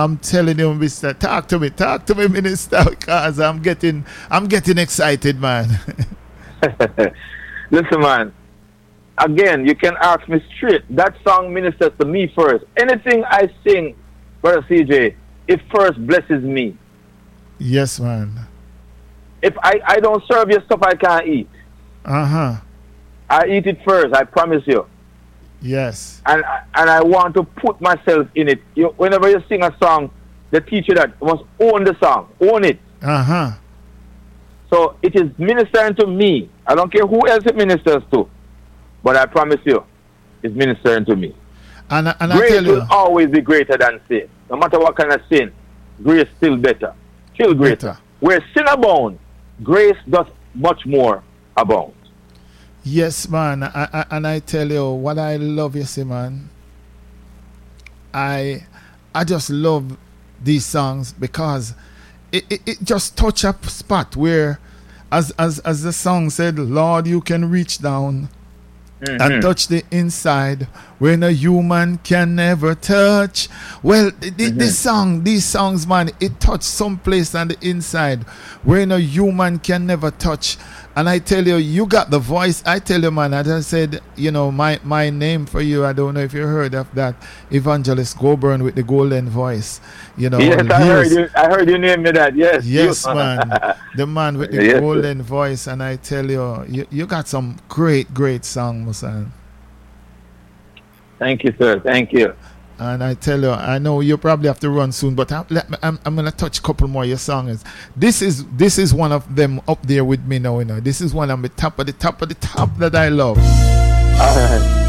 I'm telling you, Mister, talk to me, Minister, because I'm getting excited, man. Listen, man. Again, you can ask me straight. That song ministers to me first. Anything I sing, Brother CJ, it first blesses me. Yes, man. If I don't serve your stuff, I can't eat. I eat it first, I promise you. Yes. And I want to put myself in it. Whenever you sing a song, they teach you that you must own the song. Own it. So it is ministering to me. I don't care who else it ministers to. But I promise you, it's ministering to me. And grace I tell you, will always be greater than sin. No matter what kind of sin, grace still better. Still greater. Where sin abounds, grace does much more abound. Yes, man. And I tell you, what I love, you see, man, I just love these songs because it just touch a spot where, as the song said, Lord, you can reach down and touch the inside where no human can never touch. Well, these songs, man, it touch some place on the inside where no human can never touch. And I tell you, you got the voice. I tell you, man, as I said, my name for you, I don't know if you heard of that, Evangelist Goburn with the golden voice. Yes, I heard you name me that, yes. Yes, man. The man with the golden voice. And I tell you, you got some great songs, man. Thank you, sir. Thank you. And I tell you, I know you probably have to run soon, but I'm going to touch a couple more of your songs. This is one of them up there with me now, This is one on the top of the top that I love. All right.